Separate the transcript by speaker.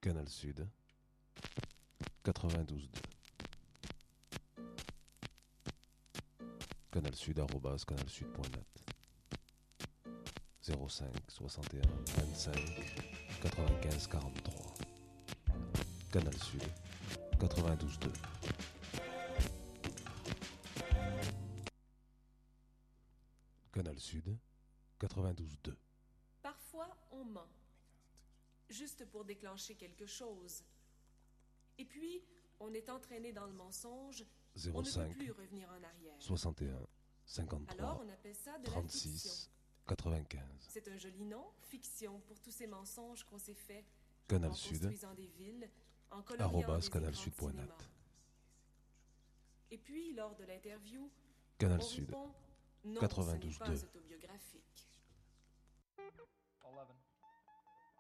Speaker 1: Canal Sud 92.2. Canal Sud @canalsud.net 05 61 25 95 43. Canal Sud 92.2. Canal Sud 92.2.
Speaker 2: Parfois, on ment, juste pour déclencher quelque chose. Et puis, on est entraîné dans le mensonge, on ne peut plus revenir en arrière.
Speaker 1: 61 53
Speaker 2: Alors, on appelle ça de la
Speaker 1: 36
Speaker 2: fiction.
Speaker 1: 95.
Speaker 2: C'est un joli nom, fiction, pour tous ces mensonges qu'on s'est faits
Speaker 1: Canal
Speaker 2: en
Speaker 1: Sud
Speaker 2: construisant des villes, en coloriant des écrans de
Speaker 1: @canalsud.net.
Speaker 2: cinéma. Et puis, lors de l'interview,
Speaker 1: Canal
Speaker 2: on
Speaker 1: Sud
Speaker 2: répond « Non, ce n'est
Speaker 1: 92.2.
Speaker 2: pas autobiographique ».
Speaker 3: 11.